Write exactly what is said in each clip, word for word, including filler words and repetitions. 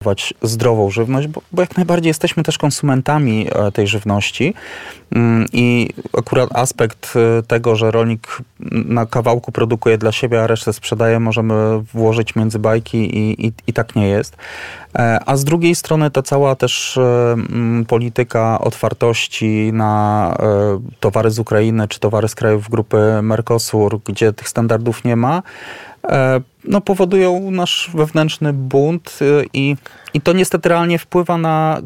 zdrową żywność, bo, bo jak najbardziej jesteśmy też konsumentami tej żywności i akurat aspekt tego, że rolnik na kawałku produkuje dla siebie, a resztę sprzedaje, możemy włożyć między bajki i, i, i tak nie jest. A z drugiej strony ta cała też polityka otwartości na towary z Ukrainy, czy towary z krajów grupy Mercosur, gdzie tych standardów nie ma, no, powodują nasz wewnętrzny bunt i, i to niestety realnie wpływa na,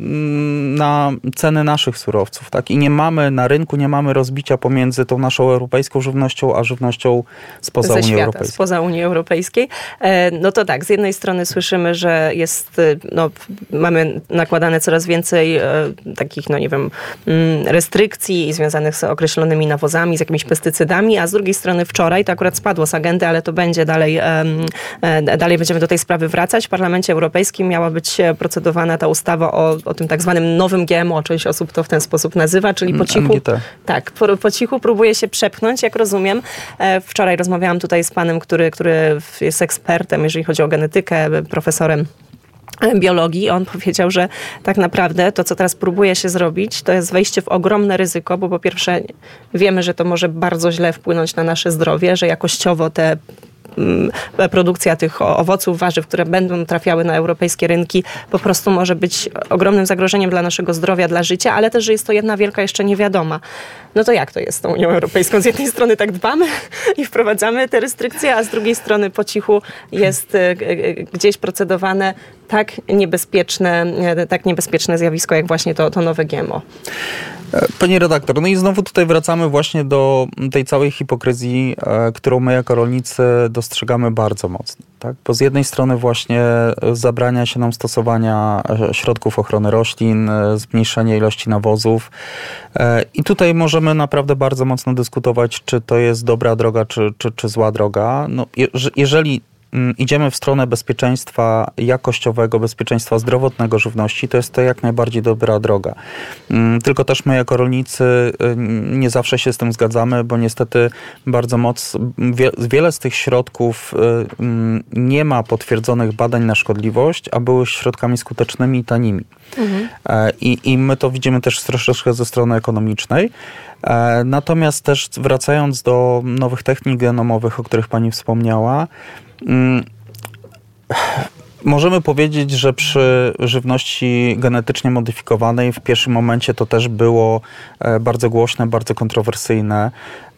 na ceny naszych surowców, tak? I nie mamy na rynku, nie mamy rozbicia pomiędzy tą naszą europejską żywnością, a żywnością spoza Ze Unii świata, Europejskiej. Spoza Unii Europejskiej. No to tak, z jednej strony słyszymy, że jest, no, mamy nakładane coraz więcej takich, no nie wiem, restrykcji związanych z określonymi nawozami, z jakimiś pestycydami, a z drugiej strony wczoraj, to akurat spadło z agendy, ale to będzie dalej, dalej będziemy do tej sprawy wracać. W Parlamencie Europejskim miała być procedowana ta ustawa o, o tym tak zwanym nowym G M O. Część osób to w ten sposób nazywa, czyli po cichu, M G T. tak, po, po cichu próbuje się przepchnąć, jak rozumiem. Wczoraj rozmawiałam tutaj z panem, który, który jest ekspertem, jeżeli chodzi o genetykę, profesorem biologii. On powiedział, że tak naprawdę to, co teraz próbuje się zrobić, to jest wejście w ogromne ryzyko, bo po pierwsze wiemy, że to może bardzo źle wpłynąć na nasze zdrowie, że jakościowo te produkcja tych owoców, warzyw, które będą trafiały na europejskie rynki, po prostu może być ogromnym zagrożeniem dla naszego zdrowia, dla życia, ale też, że jest to jedna wielka jeszcze niewiadoma. No to jak to jest z tą Unią Europejską? Z jednej strony tak dbamy i wprowadzamy te restrykcje, a z drugiej strony po cichu jest gdzieś procedowane tak niebezpieczne, tak niebezpieczne zjawisko, jak właśnie to, to nowe G M O. Pani redaktor, no i znowu tutaj wracamy właśnie do tej całej hipokryzji, którą my jako rolnicy dostrzegamy bardzo mocno. Tak? Bo z jednej strony właśnie zabrania się nam stosowania środków ochrony roślin, zmniejszenie ilości nawozów i tutaj możemy naprawdę bardzo mocno dyskutować, czy to jest dobra droga, czy, czy, czy zła droga. No, jeżeli idziemy w stronę bezpieczeństwa jakościowego, bezpieczeństwa zdrowotnego żywności, to jest to jak najbardziej dobra droga. Tylko też my jako rolnicy nie zawsze się z tym zgadzamy, bo niestety bardzo mocno, wiele z tych środków nie ma potwierdzonych badań na szkodliwość, a były środkami skutecznymi i tanimi. Mhm. I, I my to widzimy też troszeczkę ze strony ekonomicznej. Natomiast też wracając do nowych technik genomowych, o których pani wspomniała, możemy powiedzieć, że przy żywności genetycznie modyfikowanej w pierwszym momencie to też było bardzo głośne, bardzo kontrowersyjne.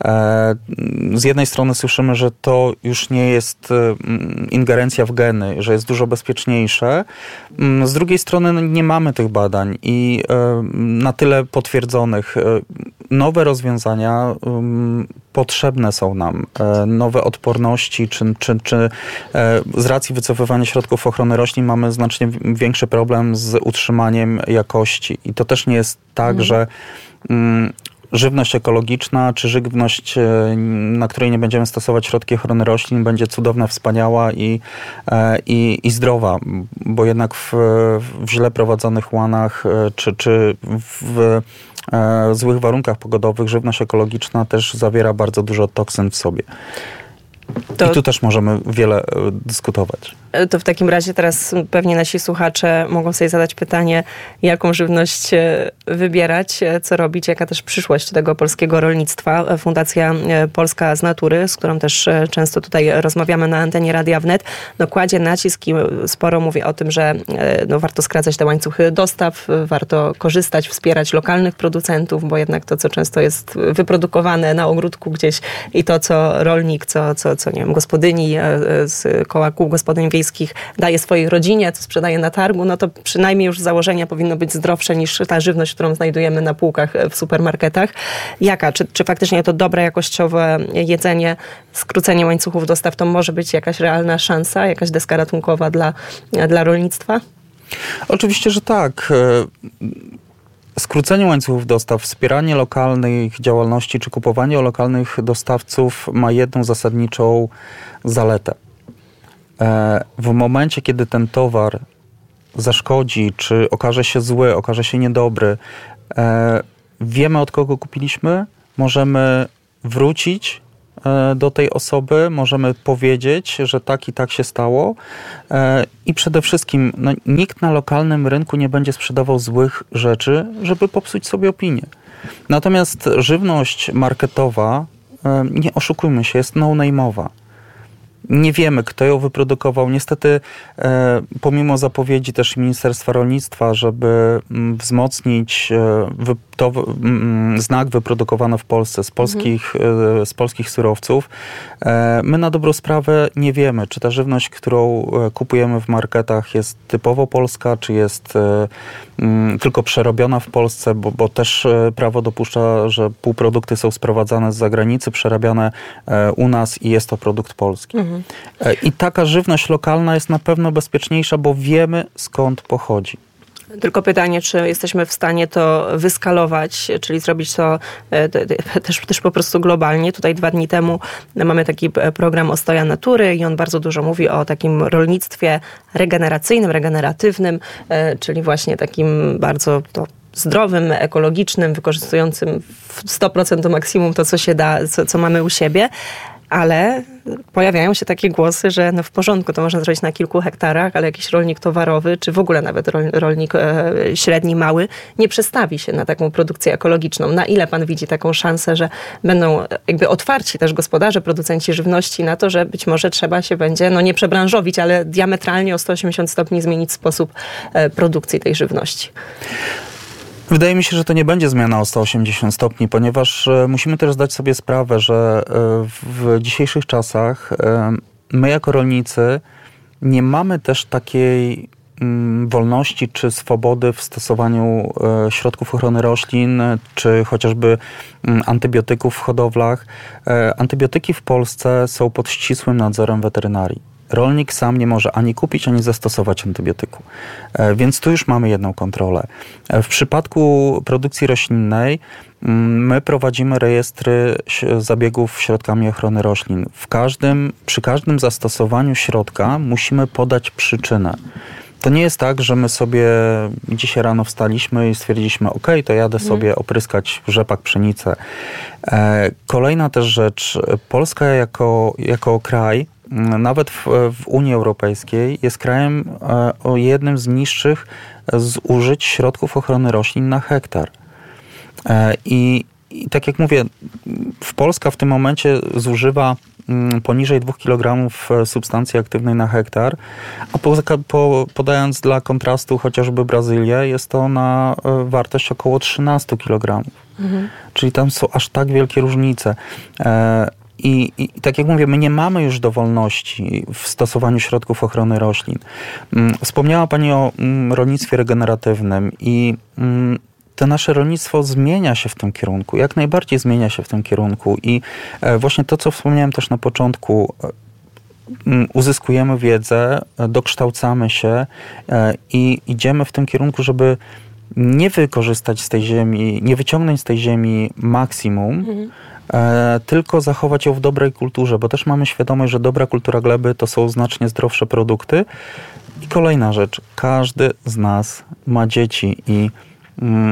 Z jednej strony słyszymy, że to już nie jest ingerencja w geny, że jest dużo bezpieczniejsze. Z drugiej strony nie mamy tych badań i na tyle potwierdzonych. Nowe rozwiązania potrzebne są nam. Nowe odporności, czy, czy, czy z racji wycofywania środków ochrony roślin mamy znacznie większy problem z utrzymaniem jakości. I to też nie jest tak, mm. że mm, żywność ekologiczna, czy żywność, na której nie będziemy stosować środki ochrony roślin, będzie cudowna, wspaniała i, i, i zdrowa, bo jednak w, w źle prowadzonych łanach, czy, czy w złych warunkach pogodowych żywność ekologiczna też zawiera bardzo dużo toksyn w sobie. To, I tu też możemy wiele dyskutować. To w takim razie teraz pewnie nasi słuchacze mogą sobie zadać pytanie, jaką żywność wybierać, co robić, jaka też przyszłość tego polskiego rolnictwa. Fundacja Polska z Natury, z którą też często tutaj rozmawiamy na antenie Radia Wnet, no kładzie nacisk i sporo mówi o tym, że no, warto skracać te łańcuchy dostaw, warto korzystać, wspierać lokalnych producentów, bo jednak to, co często jest wyprodukowane na ogródku gdzieś i to, co rolnik, co, co, co nie wiem, gospodyni z koła kół gospodyń wiejskich daje swojej rodzinie, co sprzedaje na targu, no to przynajmniej już z założenia powinno być zdrowsze niż ta żywność, którą znajdujemy na półkach w supermarketach. Jaka? Czy, czy faktycznie to dobre, jakościowe jedzenie, skrócenie łańcuchów dostaw to może być jakaś realna szansa, jakaś deska ratunkowa dla, dla rolnictwa? Oczywiście, że tak. Skrócenie łańcuchów dostaw, wspieranie lokalnych działalności czy kupowanie u lokalnych dostawców ma jedną zasadniczą zaletę. W momencie, kiedy ten towar zaszkodzi, czy okaże się zły, okaże się niedobry, wiemy, od kogo kupiliśmy, możemy wrócić do tej osoby, możemy powiedzieć, że tak i tak się stało i przede wszystkim no, nikt na lokalnym rynku nie będzie sprzedawał złych rzeczy, żeby popsuć sobie opinię. Natomiast żywność marketowa, nie oszukujmy się, jest no-name'owa. Nie wiemy, kto ją wyprodukował. Niestety, e, pomimo zapowiedzi też Ministerstwa Rolnictwa, żeby m, wzmocnić e, wy, to, m, znak wyprodukowany w Polsce z polskich, mhm. e, z polskich surowców, e, my na dobrą sprawę nie wiemy, czy ta żywność, którą e, kupujemy w marketach, jest typowo polska, czy jest e, m, tylko przerobiona w Polsce, bo, bo też e, prawo dopuszcza, że półprodukty są sprowadzane z zagranicy, przerabiane e, u nas i jest to produkt polski. Mhm. I taka żywność lokalna jest na pewno bezpieczniejsza, bo wiemy, skąd pochodzi. Tylko pytanie, czy jesteśmy w stanie to wyskalować, czyli zrobić to też, też po prostu globalnie. Tutaj dwa dni temu mamy taki program Ostoja Natury i on bardzo dużo mówi o takim rolnictwie regeneracyjnym, regeneratywnym, czyli właśnie takim bardzo to zdrowym, ekologicznym, wykorzystującym w sto procent do maksimum to, co się da, co, co mamy u siebie. Ale pojawiają się takie głosy, że no w porządku, to można zrobić na kilku hektarach, ale jakiś rolnik towarowy, czy w ogóle nawet rolnik e, średni, mały, nie przestawi się na taką produkcję ekologiczną. Na ile pan widzi taką szansę, że będą jakby otwarci też gospodarze, producenci żywności na to, że być może trzeba się będzie, no nie przebranżowić, ale diametralnie o sto osiemdziesiąt stopni zmienić sposób e, produkcji tej żywności? Wydaje mi się, że to nie będzie zmiana o sto osiemdziesiąt stopni, ponieważ musimy też zdać sobie sprawę, że w dzisiejszych czasach my jako rolnicy nie mamy też takiej wolności czy swobody w stosowaniu środków ochrony roślin, czy chociażby antybiotyków w hodowlach. Antybiotyki w Polsce są pod ścisłym nadzorem weterynarii. Rolnik sam nie może ani kupić, ani zastosować antybiotyku. Więc tu już mamy jedną kontrolę. W przypadku produkcji roślinnej my prowadzimy rejestry zabiegów środkami ochrony roślin. W każdym, przy każdym zastosowaniu środka musimy podać przyczynę. To nie jest tak, że my sobie dzisiaj rano wstaliśmy i stwierdziliśmy, ok, to jadę sobie opryskać rzepak, pszenicę. Kolejna też rzecz, Polska jako, jako kraj, nawet w, w Unii Europejskiej, jest krajem o jednym z niższych zużyć środków ochrony roślin na hektar. I, i tak jak mówię, w Polska w tym momencie zużywa poniżej dwóch kilogramów substancji aktywnej na hektar, a po, po, podając dla kontrastu chociażby Brazylię, jest to na wartość około trzynaście kilogramów. Mhm. Czyli tam są aż tak wielkie różnice. I, I tak jak mówię, my nie mamy już dowolności w stosowaniu środków ochrony roślin. Wspomniała Pani o rolnictwie regeneratywnym i to nasze rolnictwo zmienia się w tym kierunku, jak najbardziej zmienia się w tym kierunku i właśnie to, co wspomniałem też na początku, uzyskujemy wiedzę, dokształcamy się i idziemy w tym kierunku, żeby nie wykorzystać z tej ziemi, nie wyciągnąć z tej ziemi maksimum, mhm. e, tylko zachować ją w dobrej kulturze, bo też mamy świadomość, że dobra kultura gleby to są znacznie zdrowsze produkty. I kolejna rzecz, każdy z nas ma dzieci i mm,